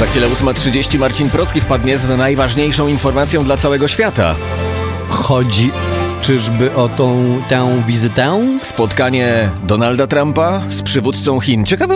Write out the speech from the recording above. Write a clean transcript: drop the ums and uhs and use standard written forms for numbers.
Za chwilę 8:30 Marcin Procki wpadnie z najważniejszą informacją dla całego świata. Chodzi czyżby o tę wizytę? Spotkanie Donalda Trumpa z przywódcą Chin. Ciekawe,